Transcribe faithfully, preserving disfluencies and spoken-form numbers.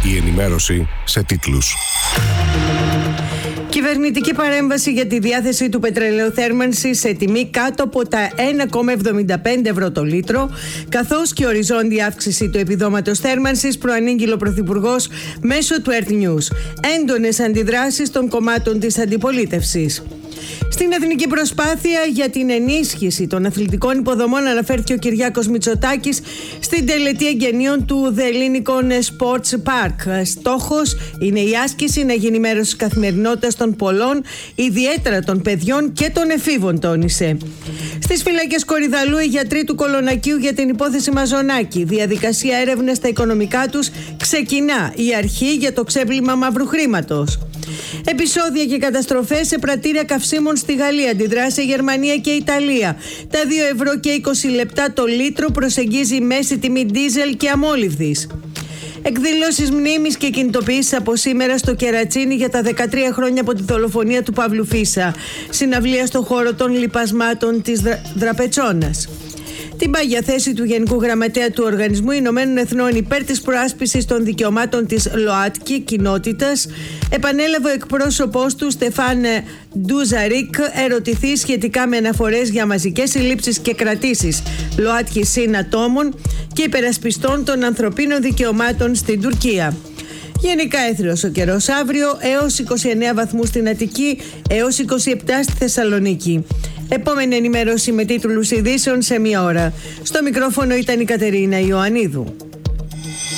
Η ενημέρωση σε τίτλους. Κυβερνητική παρέμβαση για τη διάθεση του πετρελαίου θέρμανσης σε τιμή κάτω από τα ένα κόμμα εβδομήντα πέντε ευρώ το λίτρο, καθώς και οριζόντια αύξηση του επιδόματος θέρμανσης, προανήγγειλε ο Πρωθυπουργός μέσω του Earth News. Έντονες αντιδράσεις των κομμάτων της αντιπολίτευσης. Στην εθνική προσπάθεια για την ενίσχυση των αθλητικών υποδομών αναφέρθηκε ο Κυριάκος Μητσοτάκης στην τελετή εγγενείων του The Ελληνικών Sports Park. Στόχος είναι η άσκηση να γίνει μέρος της καθημερινότητας των πολλών, ιδιαίτερα των παιδιών και των εφήβων, τόνισε. Στις φυλακές Κορυδαλού, οι γιατροί του Κολονακίου για την υπόθεση Μαζονάκη. Διαδικασία έρευνας στα οικονομικά τους ξεκινά. Η αρχή για το ξέπλυμα μαύρου χρήματος. Επεισόδια και καταστροφές σε πρατήρια καυσίμων στη Γαλλία. Αντιδράσει σε Γερμανία και Ιταλία. Τα δύο ευρώ και είκοσι λεπτά το λίτρο προσεγγίζει η μέση τιμή ντίζελ και αμόλυβδης. Εκδηλώσεις μνήμης και κινητοποιήσεις από σήμερα στο Κερατσίνι για τα δεκατρία χρόνια από τη δολοφονία του Παύλου Φίσα. Συναυλία στο χώρο των λιπασμάτων της Δρα... Δραπετσόνας. Την πάγια θέση του Γενικού Γραμματέα του Οργανισμού Ηνωμένων Εθνών υπέρ της προάσπισης των δικαιωμάτων της ΛΟΑΤΚΙ κοινότητας επανέλαβε ο εκπρόσωπός του Στεφάν Ντουζαρίκ, ερωτηθεί σχετικά με αναφορές για μαζικές συλλήψεις και κρατήσεις ΛΟΑΤΚΙ συν ατόμων και υπερασπιστών των ανθρωπίνων δικαιωμάτων στην Τουρκία. Γενικά έθριος ο καιρός αύριο, έως είκοσι εννέα βαθμούς στην Αττική, έως είκοσι επτά στη Θεσσαλονίκη. Επόμενη ενημέρωση με τίτλους ειδήσεων σε μία ώρα. Στο μικρόφωνο ήταν η Κατερίνα Ιωαννίδου.